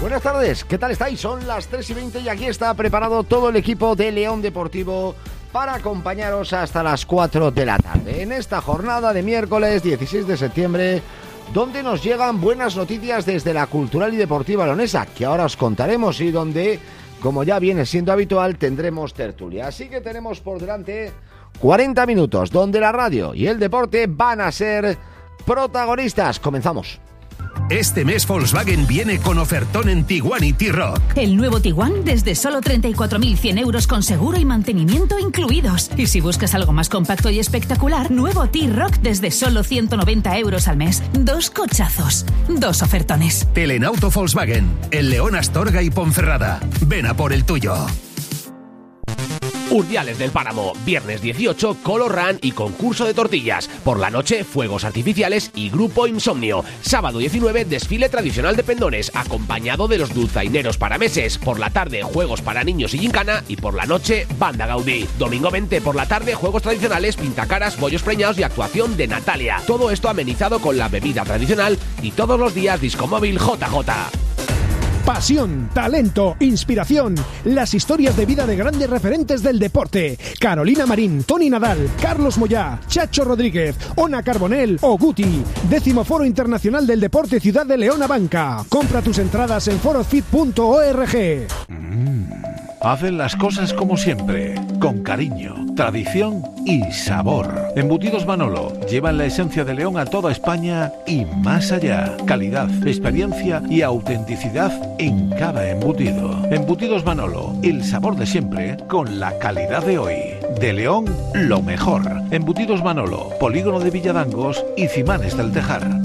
Buenas tardes, ¿qué tal estáis? Son las 3:20 y aquí está preparado todo el equipo de León Deportivo para acompañaros hasta las 4 de la tarde. En esta jornada de miércoles 16 de septiembre, donde nos llegan buenas noticias desde la Cultural y Deportiva Leonesa, que ahora os contaremos, y donde, como ya viene siendo habitual, tendremos tertulia. Así que tenemos por delante 40 minutos, donde la radio y el deporte van a ser protagonistas. Comenzamos. Este mes Volkswagen viene con ofertón en Tiguan y T-Roc. El nuevo Tiguan desde solo 34.100 euros con seguro y mantenimiento incluidos. Y si buscas algo más compacto y espectacular, nuevo T-Roc desde solo 190 euros al mes. 2 cochazos, 2 ofertones. Telenauto Volkswagen, en León, Astorga y Ponferrada. Ven a por el tuyo. Urdiales del Páramo, viernes 18, Color Run y concurso de tortillas. Por la noche, fuegos artificiales y grupo Insomnio. Sábado 19, desfile tradicional de pendones, acompañado de los dulzaineros parameses. Por la tarde, juegos para niños y gincana. Y por la noche, banda Gaudí. Domingo 20, por la tarde, juegos tradicionales, pintacaras, bollos preñados y actuación de Natalia. Todo esto amenizado con la bebida tradicional y todos los días Discomóvil JJ. Pasión, talento, inspiración, las historias de vida de grandes referentes del deporte. Carolina Marín, Toni Nadal, Carlos Moyá, Chacho Rodríguez, Ona Carbonell o Guti. 10º Foro Internacional del Deporte Ciudad de León Abanca. Compra tus entradas en forofit.org. Hacen las cosas como siempre, con cariño, tradición y sabor. Embutidos Manolo llevan la esencia de León a toda España y más allá. Calidad, experiencia y autenticidad en cada embutido. Embutidos Manolo, el sabor de siempre con la calidad de hoy. De León, lo mejor. Embutidos Manolo, Polígono de Villadangos y Cimanes del Tejar.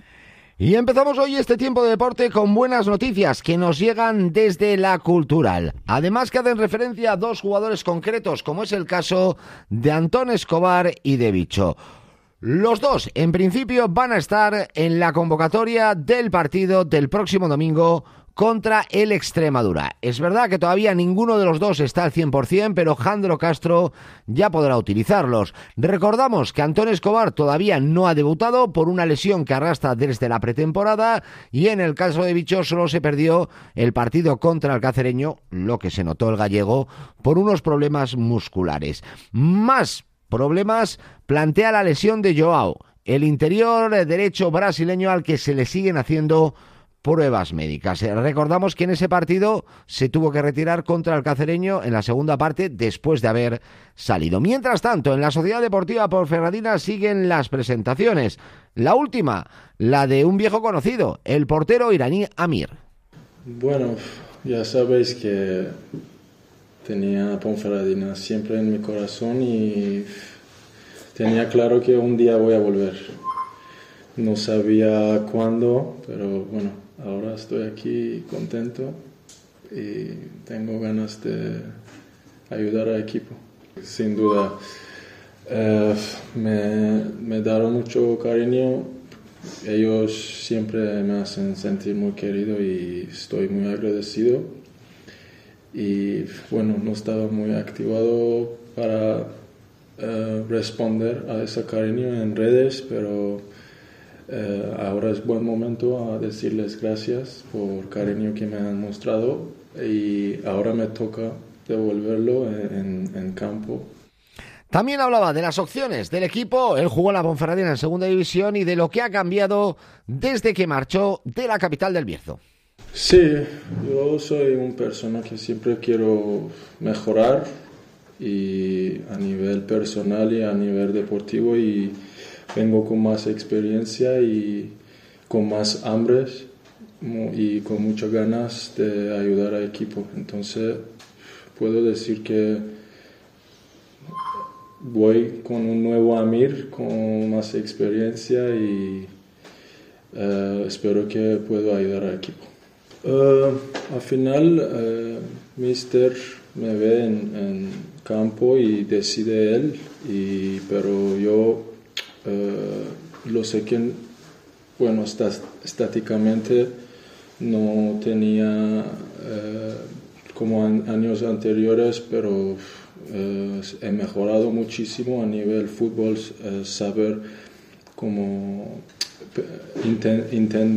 Y empezamos hoy este tiempo de deporte con buenas noticias que nos llegan desde la Cultural. Además que hacen referencia a 2 jugadores concretos, como es el caso de Antón Escobar y de Bicho. Los dos, en principio, van a estar en la convocatoria del partido del próximo domingo contra el Extremadura. Es verdad que todavía ninguno de los dos está al 100%, pero Jandro Castro ya podrá utilizarlos. Recordamos que Antón Escobar todavía no ha debutado por una lesión que arrastra desde la pretemporada, y en el caso de Bicho solo se perdió el partido contra el Cacereño, lo que se notó el gallego, por unos problemas musculares. Más problemas plantea la lesión de Joao, el interior derecho brasileño al que se le siguen haciendo pruebas médicas. Recordamos que en ese partido se tuvo que retirar contra el Cacereño en la segunda parte después de haber salido. Mientras tanto, en la Sociedad Deportiva Ponferradina siguen las presentaciones. La última, la de un viejo conocido, el portero iraní Amir. Bueno, ya sabéis que tenía Ponferradina siempre en mi corazón y tenía claro que un día voy a volver. No sabía cuándo, pero bueno, ahora estoy aquí contento y tengo ganas de ayudar al equipo. Sin duda, me daron mucho cariño. Ellos siempre me hacen sentir muy querido y estoy muy agradecido. Y bueno, no estaba muy activado para responder a ese cariño en redes, pero ahora es buen momento a decirles gracias por cariño que me han mostrado y ahora me toca devolverlo en campo. También hablaba de las opciones del equipo. Él jugó en la Ponferradina en segunda división y de lo que ha cambiado desde que marchó de la capital del Bierzo. Sí, yo soy una persona que siempre quiero mejorar, y a nivel personal y a nivel deportivo, y vengo con más experiencia y con más hambre y con muchas ganas de ayudar al equipo. Entonces puedo decir que voy con un nuevo Amir, con más experiencia, y espero que pueda ayudar al equipo. Al final, Mister me ve en campo y decide él, pero yo lo sé que, bueno, estáticamente no tenía como años anteriores, pero he mejorado muchísimo a nivel fútbol, saber cómo